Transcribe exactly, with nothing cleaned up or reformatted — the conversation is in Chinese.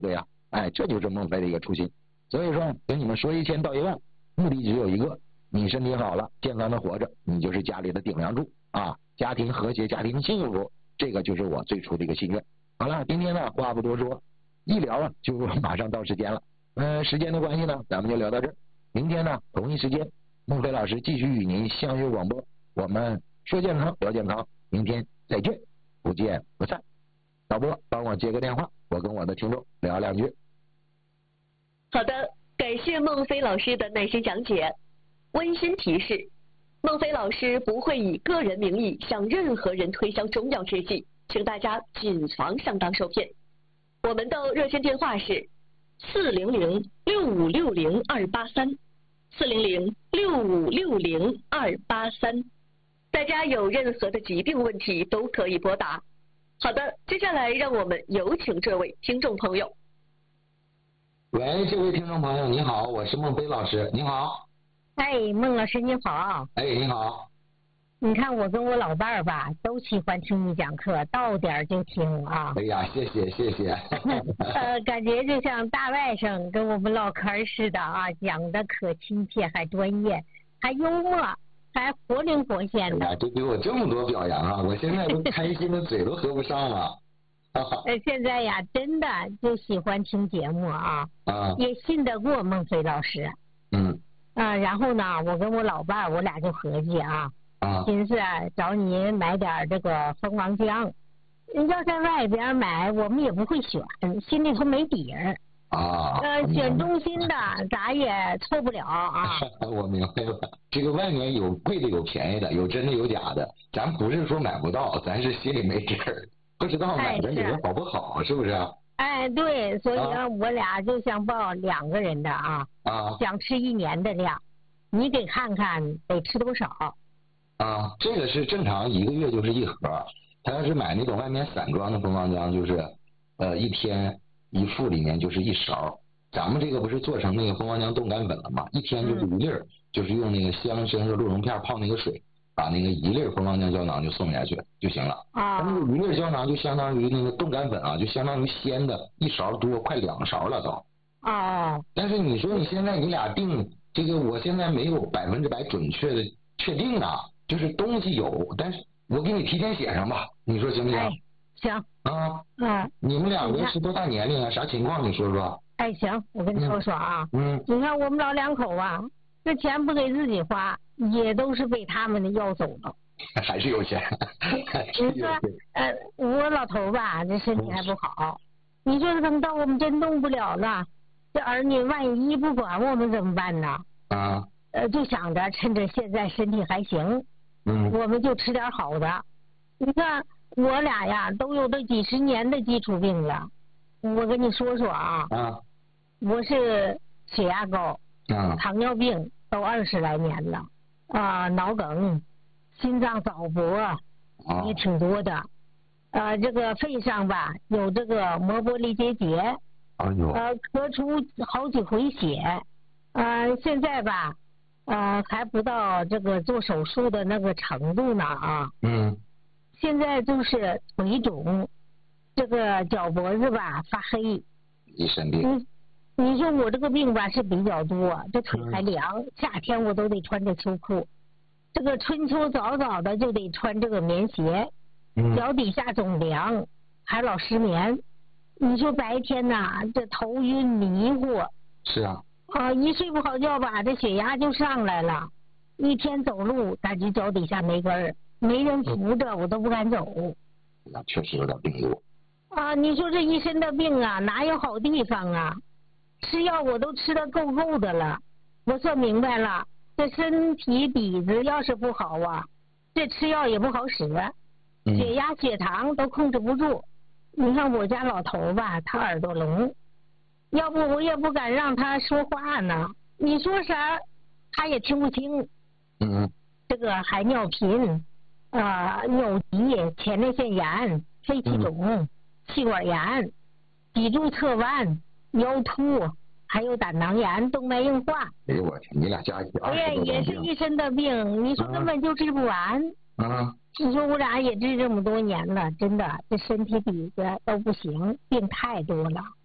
对呀、啊，哎，这就是孟非的一个初心。所以说跟你们说一千道一万，目的只有一个，你身体好了，健康的活着，你就是家里的顶梁柱啊，家庭和谐，家庭幸福，这个就是我最初的一个心愿。好了，今天呢话不多说，一聊啊就马上到时间了，嗯、呃，时间的关系呢，咱们就聊到这儿。明天呢同一时间，孟非老师继续与您相约广播，我们说健康聊健康，明天再见，不见不散。导播帮我接个电话，我跟我的听众聊两句。 好的，感谢孟非老师的耐心讲解。温馨提示，孟非老师不会以个人名义向任何人推销中药制剂，请大家谨防上当受骗。我们的热线电话是四零零六五六零二八三，四零零六五六零二八三。大家有任何的疾病问题都可以拨打。好的，接下来让我们有请这位听众朋友。 喂，这位听众朋友你好，我是孟非老师，你好。 哎，孟老师你好。 哎，你好。 你看我跟我老伴儿吧，都喜欢听你讲课，到点儿就听啊。 哎呀，谢谢谢谢。 呃，感觉就像大外甥跟我们唠嗑似的啊，讲的可亲切，还专业，还幽默，还活灵活现的。 哎呀，这给我这么多表扬啊，我现在都开心的嘴都合不上了。 呃，现在呀，真的就喜欢听节目啊， 啊， 也信得过孟非老师。 嗯。 啊，然后呢，我跟我老伴儿，我俩就合计啊。 啊， 寻思找你买点这个蜂王浆，要在外边买，我们也不会选，心里头没底儿。 啊， 呃，选中心的咋也错不了啊。 我明白了，这个外面有贵的有便宜的，有真的有假的，咱不是说买不到，咱是心里没底儿，不知道买的里面好不好，是不是？ 哎，对，所以啊我俩就想报两个人的啊， 啊想吃一年的量，你给看看得吃多少。 啊，这个是正常一个月就是一盒，他要是买那种外面散装的蜂王浆，就是呃一天一副里面就是一勺。咱们这个不是做成那个蜂王浆冻干粉了吗？一天就是一粒儿，嗯、就是用那个香参和鹿茸片泡那个水，把那个一粒蜂王浆胶囊就送下去就行了。 啊， 那个一粒胶囊就相当于那个冻干粉啊，就相当于鲜的一勺多，快两勺了都。 哦。 但是你说你现在你俩定这个，我现在没有百分之百准确的确定啊。就是东西有，但是我给你提前写上吧，你说行不行？ 哎，行。 啊， 嗯， 你们两个是多大年龄啊？啥情况？你说说。 哎，行，我跟你说说啊。 嗯。 你看我们老两口啊，这钱不给自己花，也都是被他们的要走了。 还是有钱。 你说，呃，我老头吧，这身体还不好，你说等到我们真动不了了，这儿女万一不管我们怎么办呢？ 啊。 呃，就想着趁着现在身体还行。 嗯， 我们就吃点好的。你看我俩呀，都有这几十年的基础病了。我跟你说说啊， 啊， 我是血压高， 啊， 糖尿病都二十来年了，啊，脑梗、心脏早搏也挺多的，呃，这个肺上吧有这个膜玻璃结节， 哎呦， 呃，咳出好几回血，呃，现在吧。呃，还不到这个做手术的那个程度呢啊。 嗯。 现在就是腿肿，这个脚脖子吧发黑。 一身病。 你你说我这个病吧是比较多，这腿还凉，嗯、夏天我都得穿着秋裤，这个春秋早早的就得穿这个棉鞋， 嗯、 脚底下总凉，还老失眠。你说白天呐，这头晕迷糊。 是啊。 啊，一睡不好觉吧，这血压就上来了。一天走路感觉脚底下没根儿，没人扶着我都不敢走。 那确实有点病多。 啊，你说这一身的病啊，哪有好地方啊？吃药我都吃的够够的了。我算明白了，这身体底子要是不好啊，这吃药也不好使，血压血糖都控制不住。你看我家老头吧，他耳朵聋。要不我也不敢让他说话呢，你说啥他也听不清。 嗯， 这个还尿频啊、呃、尿急、前列腺炎、肺气肿、嗯、气管炎、脊柱侧弯、腰突，还有胆囊炎、动脉硬化。 哎呦我天，你俩加一起二十多种病。 也是一身的病，你说根本就治不完。 啊， 你说我俩也治这么多年了，真的这身体底子都不行，病太多了。